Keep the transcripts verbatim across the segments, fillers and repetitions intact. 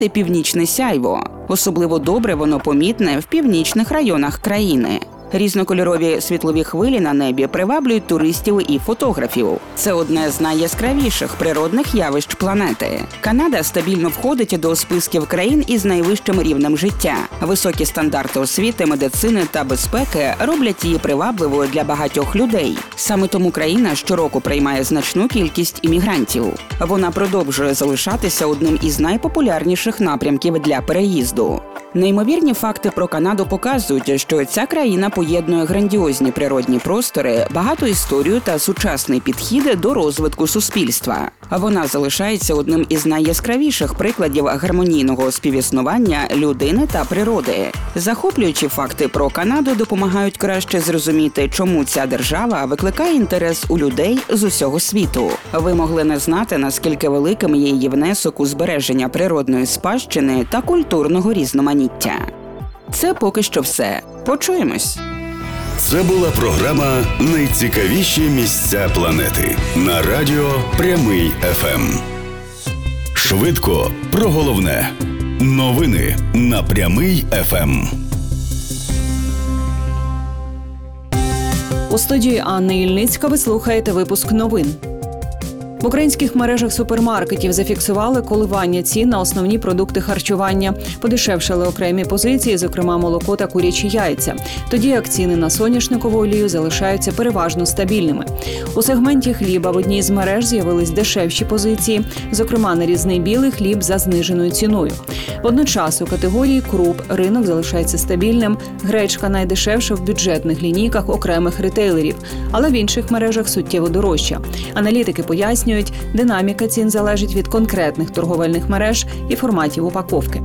– північне сяйво. Особливо добре воно помітне в північних районах країни. Різнокольорові світлові хвилі на небі приваблюють туристів і фотографів. Це одне з найяскравіших природних явищ планети. Канада стабільно входить до списків країн із найвищим рівнем життя. Високі стандарти освіти, медицини та безпеки роблять її привабливою для багатьох людей. Саме тому країна щороку приймає значну кількість іммігрантів. Вона продовжує залишатися одним із найпопулярніших напрямків для переїзду. Неймовірні факти про Канаду показують, що ця країна поєднує грандіозні природні простори, багату історію та сучасний підхід до розвитку суспільства. Вона залишається одним із найяскравіших прикладів гармонійного співіснування людини та природи. Захоплюючі факти про Канаду допомагають краще зрозуміти, чому ця держава викликає інтерес у людей з усього світу. Ви могли не знати, наскільки великим є її внесок у збереження природної спадщини та культурного різноманіття. Це поки що все. Почуємось. Це була програма «Найцікавіші місця планети» на радіо Прямий еф ем. Швидко про головне. Новини на Прямий еф ем. У студії Анна Ільницька ви слухаєте випуск новин. В українських мережах супермаркетів зафіксували коливання цін на основні продукти харчування. Подешевшали окремі позиції, зокрема молоко та курячі яйця. Тоді як ціни на соняшникову олію залишаються переважно стабільними. У сегменті хліба в одній з мереж з'явились дешевші позиції, зокрема нарізний білий хліб за зниженою ціною. Водночас у категорії круп ринок залишається стабільним, гречка найдешевша в бюджетних лінійках окремих ретейлерів, але в інших мережах суттєво дорожча. Аналітики пояснюють, динаміка цін залежить від конкретних торговельних мереж і форматів упаковки.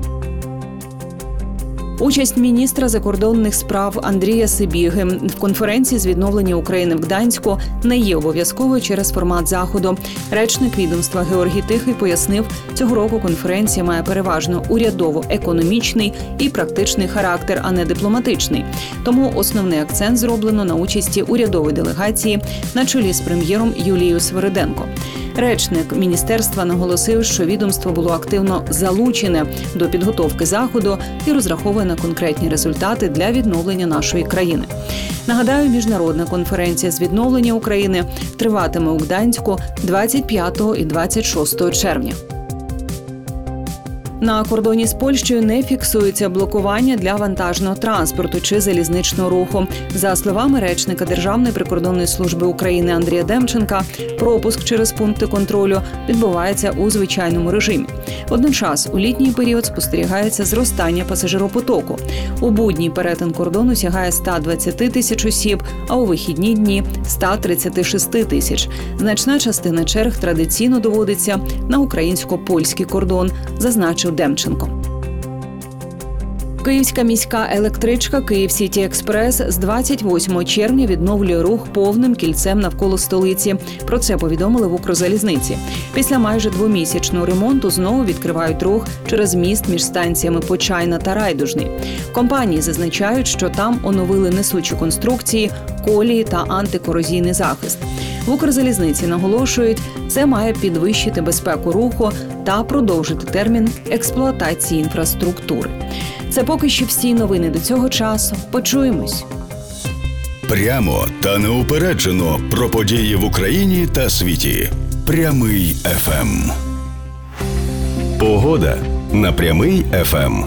Участь міністра закордонних справ Андрія Сибіги в конференції з відновлення України в Гданську не є обов'язковою через формат заходу. Речник відомства Георгій Тихий пояснив, цього року конференція має переважно урядово-економічний і практичний характер, а не дипломатичний. Тому основний акцент зроблено на участі урядової делегації на чолі з прем'єром Юлією Свириденко. Речник міністерства наголосив, що відомство було активно залучене до підготовки заходу і розраховує на конкретні результати для відновлення нашої країни. Нагадаю, міжнародна конференція з відновлення України триватиме у Гданську двадцять п'ятого і двадцять шостого червня. На кордоні з Польщею не фіксується блокування для вантажного транспорту чи залізничного руху. За словами речника Державної прикордонної служби України Андрія Демченка, пропуск через пункти контролю відбувається у звичайному режимі. Водночас у літній період спостерігається зростання пасажиропотоку. У будній перетин кордону сягає сто двадцять тисяч осіб, а у вихідні дні – сто тридцять шість тисяч. Значна частина черг традиційно доводиться на українсько-польський кордон, зазначив Демченко. Київська міська електричка «Київ-Сіті-Експрес» з двадцять восьмого червня відновлює рух повним кільцем навколо столиці. Про це повідомили в Укрзалізниці. Після майже двомісячного ремонту знову відкривають рух через міст між станціями Почайна та Райдужний. Компанії зазначають, що там оновили несучі конструкції, колії та антикорозійний захист. В Укрзалізниці наголошують, це має підвищити безпеку руху та продовжити термін експлуатації інфраструктури. Це поки що всі новини до цього часу. Почуємось. Прямо та неупереджено про події в Україні та світі. Прямий еф ем. Погода на Прямий еф ем.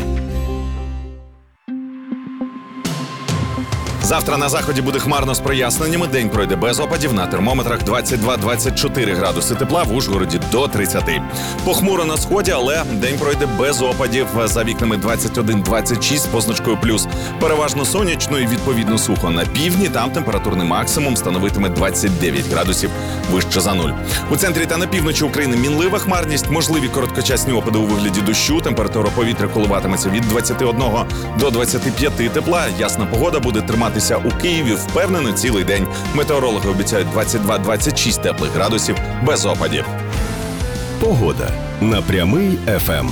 Завтра на заході буде хмарно з проясненнями, день пройде без опадів, на термометрах двадцять два - двадцять чотири градуси тепла, в Ужгороді до тридцяти. Похмуро на сході, але день пройде без опадів, за вікнами двадцять один - двадцять шість з позначкою плюс. Переважно сонячно і відповідно сухо. На півдні там температурний максимум становитиме двадцять дев'ять градусів вище за нуль. У центрі та на півночі України мінлива хмарність, можливі короткочасні опади у вигляді дощу, температура повітря коливатиметься від двадцяти одного до двадцяти п'яти тепла, ясна погода буде тримати у Києві впевнено цілий день. Метеорологи обіцяють двадцять два - двадцять шість теплих градусів без опадів. Погода на Прямий еф ем.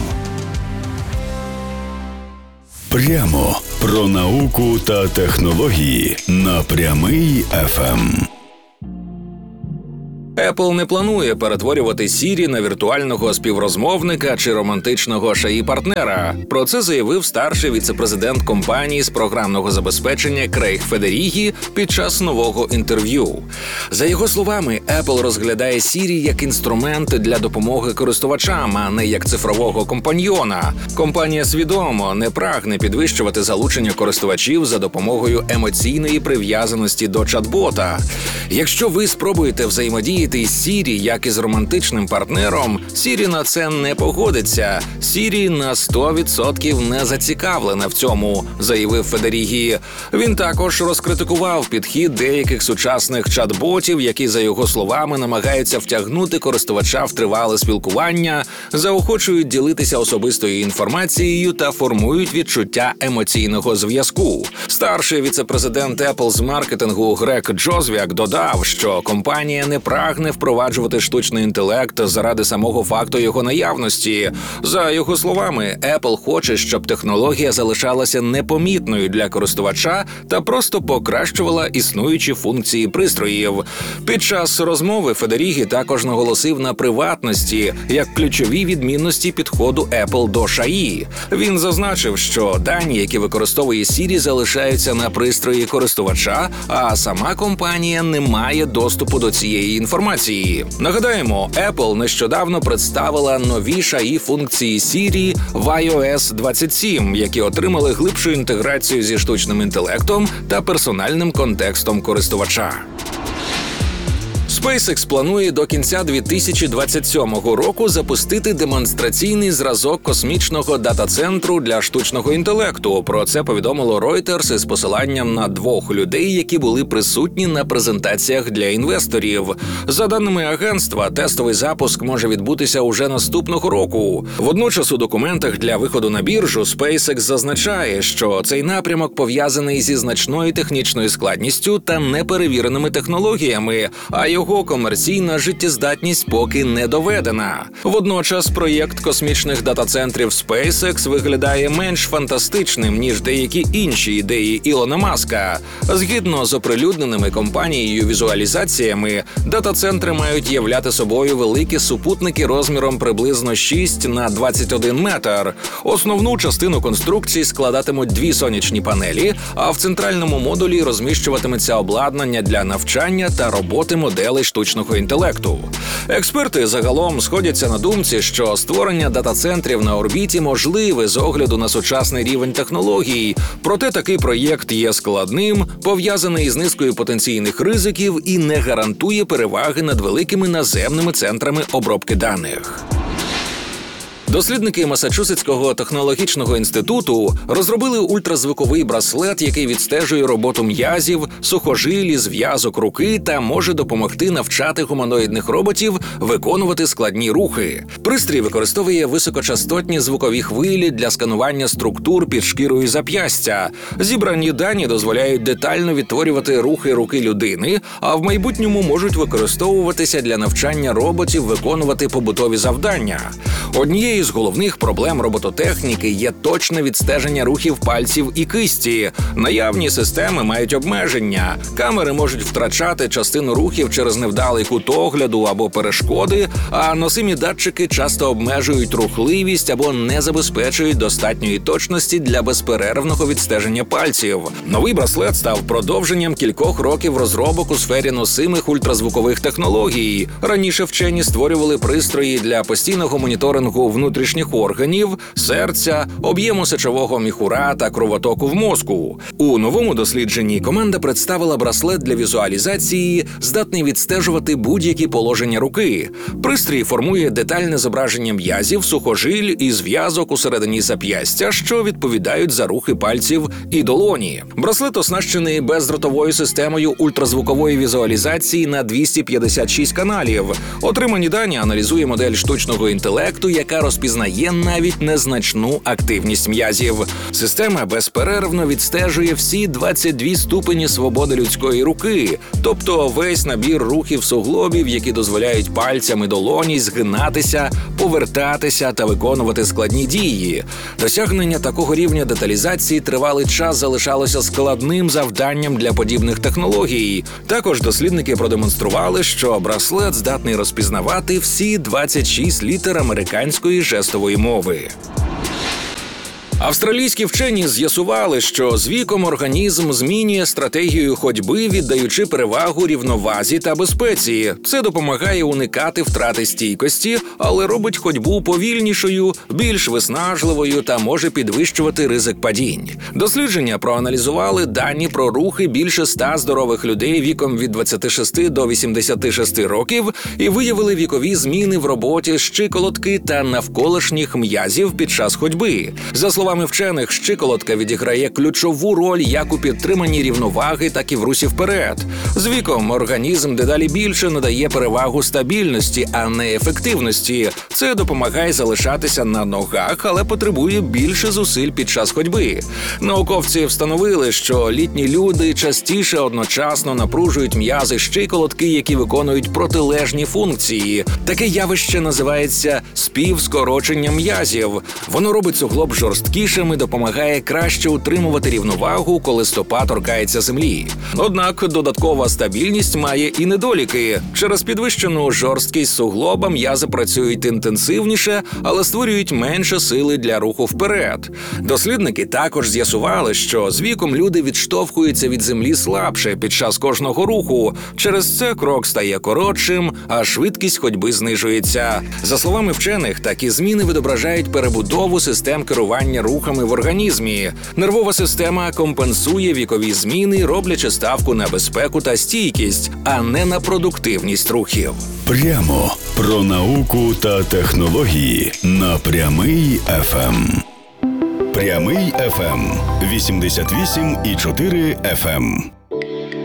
Прямо про науку та технології на Прямий еф ем. Apple не планує перетворювати Siri на віртуального співрозмовника чи романтичного шаї-партнера. Про це заявив старший віце-президент компанії з програмного забезпечення Крейг Федерігі під час нового інтерв'ю. За його словами, Apple розглядає Siri як інструмент для допомоги користувачам, а не як цифрового компаньйона. Компанія свідомо не прагне підвищувати залучення користувачів за допомогою емоційної прив'язаності до чат-бота. Якщо ви спробуєте взаємодіяти із Siri як із романтичним партнером, Siri на це не погодиться. Siri на сто відсотків не зацікавлена в цьому, заявив Федерігі. Він також розкритикував підхід деяких сучасних чат-ботів, які, за його словами, намагаються втягнути користувача в тривале спілкування, заохочують ділитися особистою інформацією та формують відчуття емоційного зв'язку. Старший віце-президент Apple з маркетингу Грег Джозвяк додав, що компанія не прагне впроваджувати штучний інтелект заради самого факту його наявності. За його словами, Apple хоче, щоб технологія залишалася непомітною для користувача та просто покращувала існуючі функції пристроїв. Під час розмови Федерігі також наголосив на приватності як ключовій відмінності підходу Apple до ШАІ. Він зазначив, що дані, які використовує Siri, залишаються на пристрої користувача, а сама компанія не має доступу до цієї інформації. Нагадаємо, Apple нещодавно представила нові ШАІ-функції Siri в ай о ес двадцять сім, які отримали глибшу інтеграцію зі штучним інтелектом та персональним контекстом користувача. SpaceX планує до кінця дві тисячі двадцять сьомого року запустити демонстраційний зразок космічного дата-центру для штучного інтелекту. Про це повідомило Reuters із посиланням на двох людей, які були присутні на презентаціях для інвесторів. За даними агентства, тестовий запуск може відбутися уже наступного року. Водночас у документах для виходу на біржу SpaceX зазначає, що цей напрямок пов'язаний зі значною технічною складністю та неперевіреними технологіями, а його комерційна життєздатність поки не доведена. Водночас проєкт космічних дата-центрів SpaceX виглядає менш фантастичним, ніж деякі інші ідеї Ілона Маска. Згідно з оприлюдненими компанією візуалізаціями, дата-центри мають являти собою великі супутники розміром приблизно шість на двадцять один метр. Основну частину конструкції складатимуть дві сонячні панелі, а в центральному модулі розміщуватиметься обладнання для навчання та роботи моделей штучного інтелекту. Експерти загалом сходяться на думці, що створення дата-центрів на орбіті можливе з огляду на сучасний рівень технологій, проте такий проєкт є складним, пов'язаний з низкою потенційних ризиків і не гарантує переваги над великими наземними центрами обробки даних. Дослідники Масачусетського технологічного інституту розробили ультразвуковий браслет, який відстежує роботу м'язів, сухожилі, зв'язок руки та може допомогти навчати гуманоїдних роботів виконувати складні рухи. Пристрій використовує високочастотні звукові хвилі для сканування структур під шкірою зап'ястя. Зібрані дані дозволяють детально відтворювати рухи руки людини, а в майбутньому можуть використовуватися для навчання роботів виконувати побутові завдання. Однією з головних проблем робототехніки є точне відстеження рухів пальців і кисті. Наявні системи мають обмеження. Камери можуть втрачати частину рухів через невдалий кут огляду або перешкоди, а носимі датчики часто обмежують рухливість або не забезпечують достатньої точності для безперервного відстеження пальців. Новий браслет став продовженням кількох років розробок у сфері носимих ультразвукових технологій. Раніше вчені створювали пристрої для постійного моніторингу внутрішніх органів, серця, об'єму сечового міхура та кровотоку в мозку. У новому дослідженні команда представила браслет для візуалізації, здатний відстежувати будь-які положення руки. Пристрій формує детальне зображення м'язів, сухожиль і зв'язок усередині зап'ястя, що відповідають за рухи пальців і долоні. Браслет оснащений бездротовою системою ультразвукової візуалізації на двісті п'ятдесят шість каналів. Отримані дані аналізує модель штучного інтелекту, яка розповідає розпізнає навіть незначну активність м'язів. Система безперервно відстежує всі двадцять дві ступені свободи людської руки, тобто весь набір рухів суглобів, які дозволяють пальцям і долоні згинатися, повертатися та виконувати складні дії. Досягнення такого рівня деталізації тривалий час залишалося складним завданням для подібних технологій. Також дослідники продемонстрували, що браслет здатний розпізнавати всі двадцять шість літер американської жестової мови. Австралійські вчені з'ясували, що з віком організм змінює стратегію ходьби, віддаючи перевагу рівновазі та безпеці. Це допомагає уникати втрати стійкості, але робить ходьбу повільнішою, більш виснажливою та може підвищувати ризик падінь. Дослідження проаналізували дані про рухи більше ста здорових людей віком від двадцяти шести до вісімдесяти шести років і виявили вікові зміни в роботі щиколотки та навколишніх м'язів під час ходьби. За словами вчених, щиколотка відіграє ключову роль як у підтриманні рівноваги, так і в русі вперед. З віком організм дедалі більше надає перевагу стабільності, а не ефективності. Це допомагає залишатися на ногах, але потребує більше зусиль під час ходьби. Науковці встановили, що літні люди частіше одночасно напружують м'язи щиколотки, які виконують протилежні функції. Таке явище називається співскорочення м'язів. Воно робить суглоб жорсткішим і допомагає краще утримувати рівновагу, коли стопа торкається землі. Однак додаткова стабільність має і недоліки. Через підвищену жорсткість суглоба м'язи працюють інтенсивніше, але створюють менше сили для руху вперед. Дослідники також з'ясували, що з віком люди відштовхуються від землі слабше під час кожного руху. Через це крок стає коротшим, а швидкість ходьби знижується. За словами вчених, такі зміни відображають перебудову систем керування рухами в організмі. Нервова система компенсує вікові зміни, роблячи ставку на безпеку та стійкість, а не на продуктивність рухів. Прямо про науку та технології на Прямий еф ем. Прямий еф ем. вісімдесят вісім і чотири еф ем.